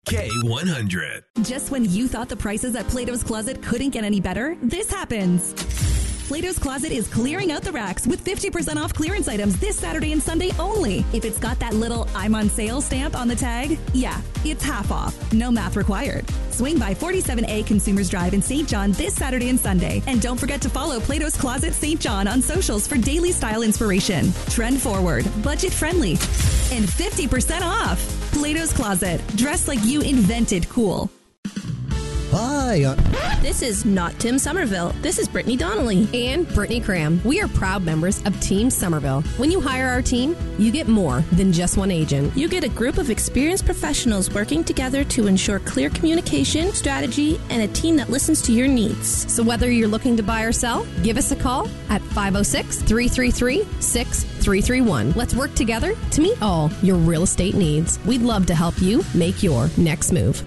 K100. Just when you thought the prices at Plato's Closet couldn't get any better, this happens. Plato's Closet is clearing out the racks with 50% off clearance items this Saturday and Sunday only. If it's got that little I'm on sale stamp on the tag, yeah, it's half off. No math required. Swing by 47A Consumers Drive in St. John this Saturday and Sunday. And don't forget to follow Plato's Closet St. John on socials for daily style inspiration. Trend forward, budget friendly, and 50% off. Plato's Closet. Dress like you invented cool. Hi. This is not Tim Somerville. This is Brittany Donnelly. And Brittany Cram. We are proud members of Team Somerville. When you hire our team, you get more than just one agent. You get a group of experienced professionals working together to ensure clear communication, strategy, and a team that listens to your needs. So whether you're looking to buy or sell, give us a call at 506-333-6331. Let's work together to meet all your real estate needs. We'd love to help you make your next move.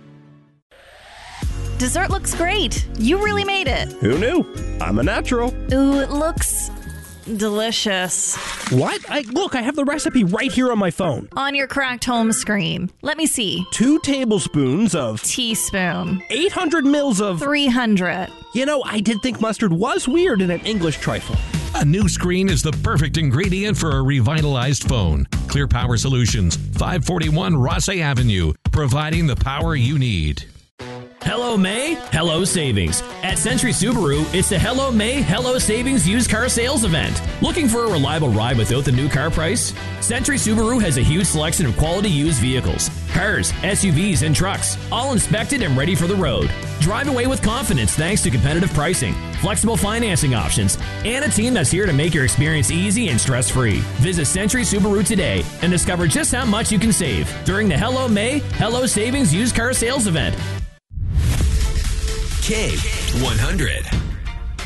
Dessert looks great. You really made it. Who knew? I'm a natural. Ooh, it looks delicious. What? Look, I have the recipe right here on my phone. On your cracked home screen. Let me see. 2 tablespoons of... Teaspoon. 800 mils of... 300. You know, I did think mustard was weird in an English trifle. A new screen is the perfect ingredient for a revitalized phone. Clear Power Solutions, 541 Rossay Avenue, providing the power you need. Hello May, hello savings. At Century Subaru, it's the Hello May, Hello Savings used car sales event. Looking for a reliable ride without the new car price? Century Subaru has a huge selection of quality used vehicles, cars, SUVs, and trucks, all inspected and ready for the road. Drive away with confidence thanks to competitive pricing, flexible financing options, and a team that's here to make your experience easy and stress-free. Visit Century Subaru today and discover just how much you can save during the Hello May, Hello Savings used car sales event. K100.